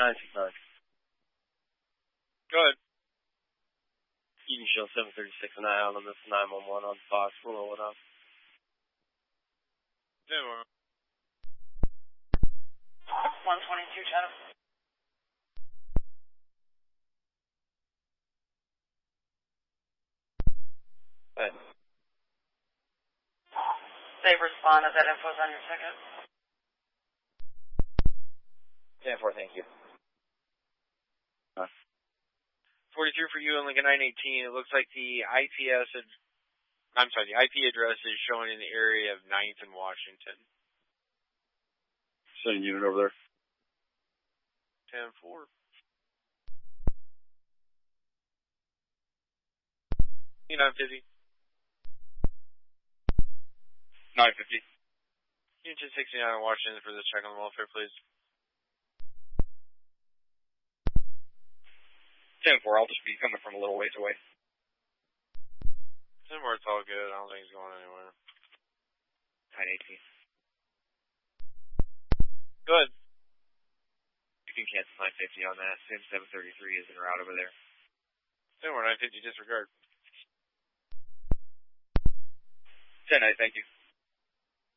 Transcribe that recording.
969. Go ahead. You can show 736 an eye on this 911 on Fox. We'll roll it up. 122, Channel. Right. They've responded. That info's on your ticket. 10-4, thank you. 42 for you in Lincoln 918. It looks like the IP address is showing in the area of 9th and Washington. Sending unit over there. 10-4. $950. 950. Unit 269 in Washington for the check on the welfare, please. 10-4, I'll just be coming from a little ways away. 10-4, it's all good. I don't think he's going anywhere. 918. Good. You can cancel 950 on that. Sim 733 is en route over there. 10-4, 950, disregard. 10-8, thank you.